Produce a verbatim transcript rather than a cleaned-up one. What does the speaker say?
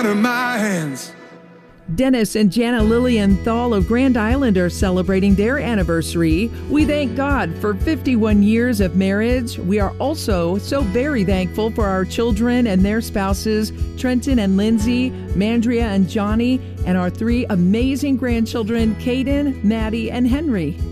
out of my hands. Dennis and Jana Lillian Thal of Grand Island are celebrating their anniversary. We thank God for fifty-one years of marriage. We are also so very thankful for our children and their spouses, Trenton and Lindsay, Mandria and Johnny, and our three amazing grandchildren, Caden, Maddie, and Henry.